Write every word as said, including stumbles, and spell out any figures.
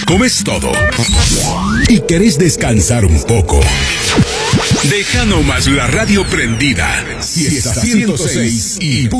comes todo y querés descansar un poco, deja nomás la radio prendida. Siesta ciento seis y punto.